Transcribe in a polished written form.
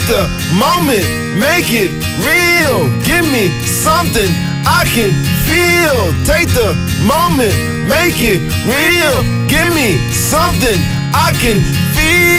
the moment, make it real. Give me something I can feel. Take the moment, make it real. Give me something I can feel.